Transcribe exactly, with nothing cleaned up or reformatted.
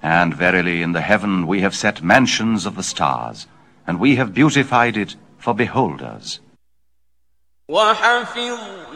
And verily in the heaven we have set mansions of the stars, and we have beautified it for beholders.